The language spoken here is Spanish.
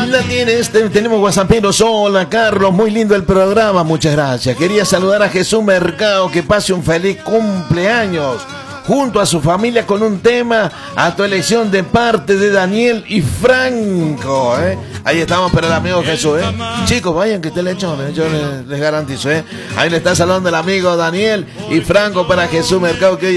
La tienes, tenemos whatsapperos. Hola Carlos, muy lindo el programa, muchas gracias. Quería saludar a Jesús Mercado, que pase un feliz cumpleaños junto a su familia con un tema a tu elección de parte de Daniel y Franco, Ahí estamos para el amigo Jesús, Chicos, vayan que te le echo, yo les garantizo, Ahí le está saludando el amigo Daniel y Franco para Jesús Mercado, que hoy